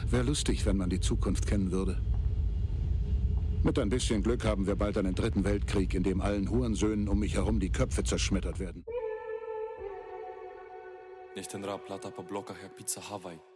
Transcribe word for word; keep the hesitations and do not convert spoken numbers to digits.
Wäre lustig, wenn man die Zukunft kennen würde. Mit ein bisschen Glück haben wir bald einen dritten Weltkrieg, in dem allen Hurensöhnen um mich herum die Köpfe zerschmettert werden. Niech ten rap lata po blokach jak pizza Hawaii.